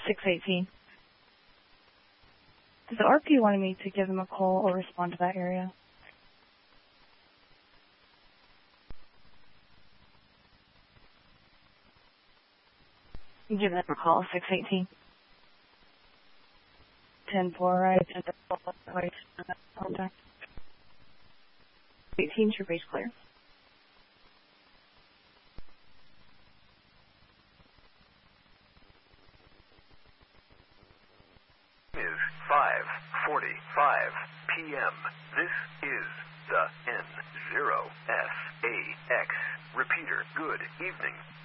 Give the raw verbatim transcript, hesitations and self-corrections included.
six eighteen. Does the R P want me to give them a call or respond to that area? Give them a call, six eighteen. ten four, right? ten four, right? Contact. eighteen, your base clear. Is five forty-five p m This is the N zero S A X repeater. Good evening.